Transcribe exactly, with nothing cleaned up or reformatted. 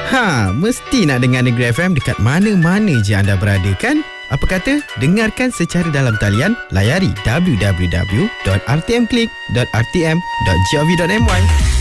Ha, mesti nak dengar Negeri F M dekat mana-mana je anda berada kan? Apa kata? Dengarkan secara dalam talian, layari w w w dot r t m click dot r t m dot gov dot m y.